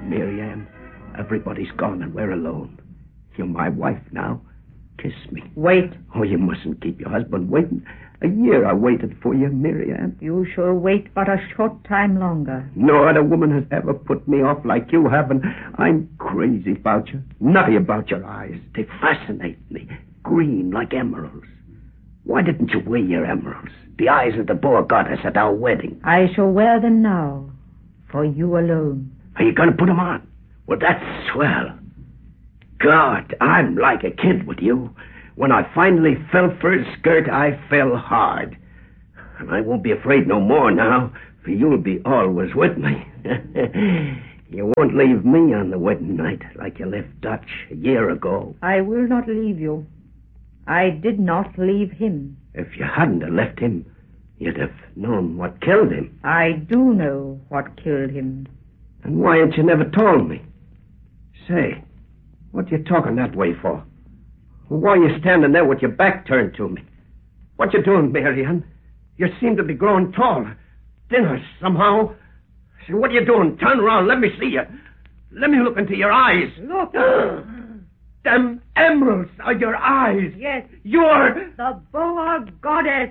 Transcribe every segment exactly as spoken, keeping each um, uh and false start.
Miriam, everybody's gone and we're alone. You're my wife now. Kiss me. Wait. Oh, you mustn't keep your husband waiting. A year I waited for you, Miriam. You shall wait but a short time longer. No other woman has ever put me off like you have, and I'm crazy about you. Nutty about your eyes. They fascinate me. Green like emeralds. Why didn't you wear your emeralds? The eyes of the Boer goddess at our wedding. I shall wear them now. For you alone. Are you going to put them on? Well, that's swell. God, I'm like a kid with you. When I finally fell for his skirt, I fell hard. And I won't be afraid no more now, for you'll be always with me. You won't leave me on the wedding night like you left Dutch a year ago. I will not leave you. I did not leave him. If you hadn't have left him, you'd have known what killed him. I do know what killed him. And why ain't you never told me? Say, what you talking that way for? Why are you standing there with your back turned to me? What you doing, Marian? You seem to be growing taller, thinner somehow. Say, what are you doing? Turn around, let me see you. Let me look into your eyes. Look. Them emeralds are your eyes. Yes. You're... the Boer goddess.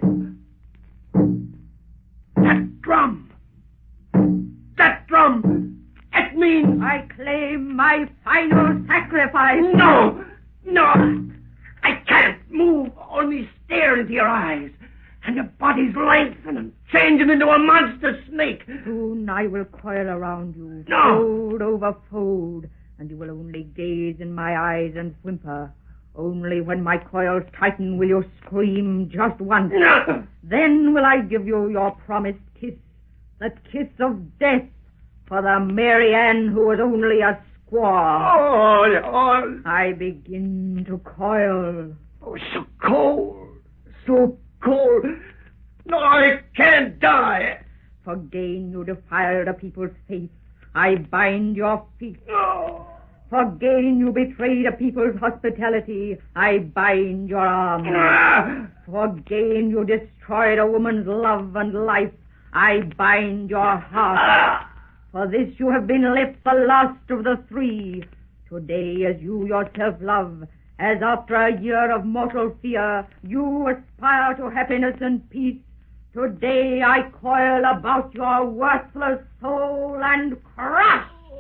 That drum. That drum. It means... I claim my final sacrifice. No. No. I can't move, only stare into your eyes. And your body's lengthening, changing into a monster snake. Soon I will coil around you, No. fold over fold, and you will only gaze in my eyes and whimper. Only when my coils tighten will you scream just once. No. Then will I give you your promised kiss, the kiss of death, for the Mary Ann who was only a squaw. Oh, oh. I begin to coil. Oh, so cold. So cold. No, I can't die. For gain you defiled a people's faith. I bind your feet. No. For gain you betrayed a people's hospitality. I bind your arms. Ah. For gain you destroyed a woman's love and life. I bind your heart. Ah. For this you have been left the last of the three. Today, as you yourself love, as after a year of mortal fear, you aspire to happiness and peace, today I coil about your worthless soul and crush